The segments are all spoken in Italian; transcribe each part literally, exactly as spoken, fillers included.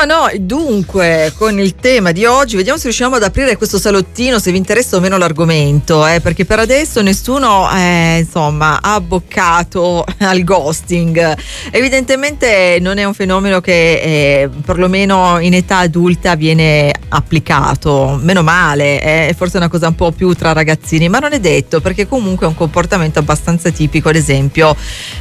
ma no, dunque, con il tema di oggi, vediamo se riusciamo ad aprire questo salottino, se vi interessa o meno l'argomento, eh, perché per adesso nessuno eh, insomma ha abboccato al ghosting. Evidentemente non è un fenomeno che eh, perlomeno in età adulta viene applicato, meno male, eh, è forse una cosa un po' più tra ragazzini, ma non è detto, perché comunque è un comportamento abbastanza tipico, ad esempio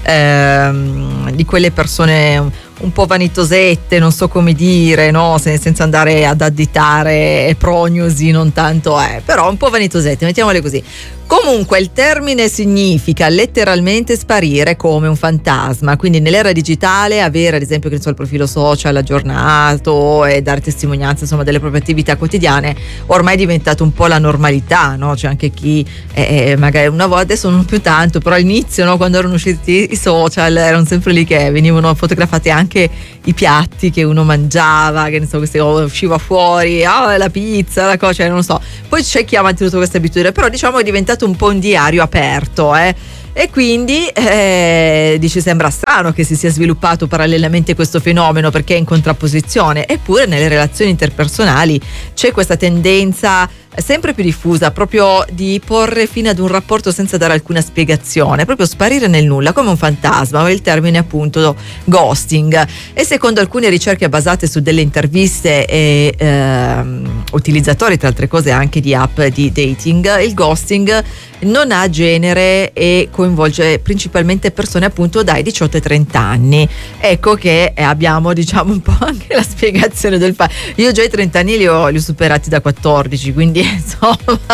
ehm, di quelle persone un po' vanitosette, non so come dire, no? Se, senza andare ad additare prognosi, non tanto è, però un po' vanitosette, mettiamole così. Comunque il termine significa letteralmente sparire come un fantasma, quindi nell'era digitale avere ad esempio che ne so, il profilo social aggiornato e dare testimonianza insomma delle proprie attività quotidiane ormai è diventato un po' la normalità, no? C'è anche chi eh, magari una volta, adesso non più tanto, però all'inizio, no, quando erano usciti i social erano sempre lì che venivano fotografati anche i piatti che uno mangiava, che ne so, queste, oh, usciva fuori, oh, la pizza, la cosa, cioè, non lo so. Poi c'è chi ha mantenuto questa abitudine, però diciamo è diventato un po' un diario aperto, eh. E quindi eh, dice sembra strano che si sia sviluppato parallelamente questo fenomeno perché è in contrapposizione, eppure nelle relazioni interpersonali c'è questa tendenza sempre più diffusa proprio di porre fine ad un rapporto senza dare alcuna spiegazione, proprio sparire nel nulla come un fantasma, o il termine appunto ghosting. E secondo alcune ricerche basate su delle interviste e ehm, utilizzatori tra altre cose anche di app di dating, il ghosting non ha genere e coinvolge principalmente persone appunto dai diciotto ai trenta anni. Ecco che abbiamo diciamo un po' anche la spiegazione del fatto. Io già i trenta anni li ho, li ho superati da quattordici, quindi insomma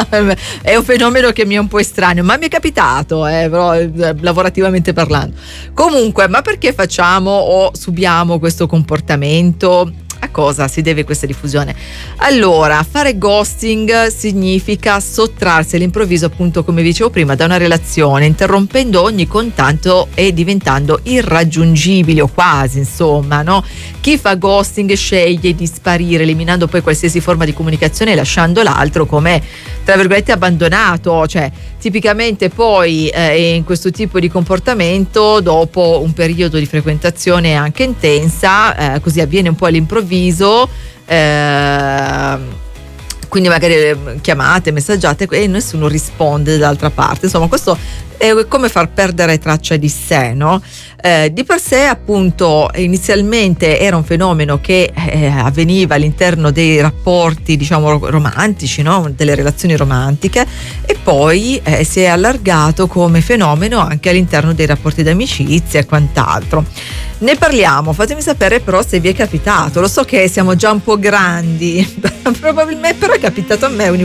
è un fenomeno che mi è un po' estraneo, ma mi è capitato, eh, però eh, lavorativamente parlando. Comunque, ma perché facciamo o subiamo questo comportamento? A cosa si deve questa diffusione? Allora, fare ghosting significa sottrarsi all'improvviso, appunto come dicevo prima, da una relazione, interrompendo ogni contatto e diventando irraggiungibili o quasi, insomma, no? Chi fa ghosting sceglie di sparire, eliminando poi qualsiasi forma di comunicazione e lasciando l'altro come, tra virgolette, abbandonato, cioè tipicamente poi eh, in questo tipo di comportamento dopo un periodo di frequentazione anche intensa, eh, così avviene un po' all'improvviso, eh, quindi magari chiamate, messaggiate e nessuno risponde dall'altra parte. Insomma, questo è come far perdere traccia di sé, no? Eh, di per sé appunto inizialmente era un fenomeno che eh, avveniva all'interno dei rapporti diciamo romantici, no? Delle relazioni romantiche, e poi eh, si è allargato come fenomeno anche all'interno dei rapporti d'amicizia e quant'altro. Ne parliamo, fatemi sapere però se vi è capitato. Lo so che siamo già un po' grandi probabilmente, però è capitato a me